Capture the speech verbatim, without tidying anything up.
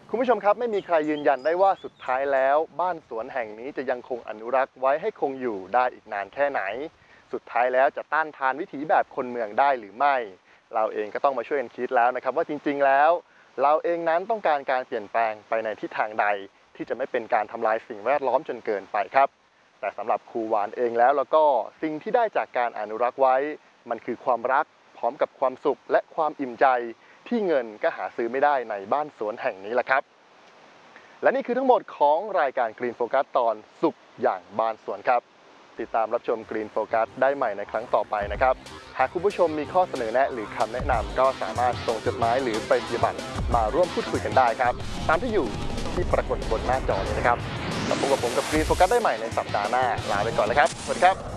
คุณผู้ชมครับไม่มีใครยืนยันได้ว่าสุดท้ายแล้วบ้านสวนแห่งนี้จะยังคงอนุรักษ์ไว้ให้คงอยู่ได้อีกนานแค่ไหนสุดท้ายแล้วจะต้านทานวิถีแบบคนเมืองได้หรือไม่เราเองก็ต้องมาช่วยกันคิดแล้วนะครับว่าจริงๆแล้วเราเองนั้นต้องการการเปลี่ยนแปลงไปในทิศทางใดที่จะไม่เป็นการทำลายสิ่งแวดล้อมจนเกินไปครับแต่สำหรับครูวานเองแล้วแล้วก็สิ่งที่ได้จากการอนุรักษ์ไว้มันคือความรักพร้อมกับความสุขและความอิ่มใจที่เงินก็หาซื้อไม่ได้ในบ้านสวนแห่งนี้แหละครับและนี่คือทั้งหมดของรายการ Green Focus ตอนสุขอย่างบ้านสวนครับติดตามรับชม Green Focus ได้ใหม่ในครั้งต่อไปนะครับหากคุณผู้ชมมีข้อเสนอแนะหรือคำแนะนำก็สามารถส่งจดหมายหรือไปปฏิบัติมาร่วมพูดคุยกันได้ครับตามที่อยู่ที่ปรากฏบนหน้าจอนี้นะครับแล้วพบกับผมกับ Green Focus ได้ใหม่ในสัปดาห์หน้าลาไปก่อนเลยครับสวัสดีครับ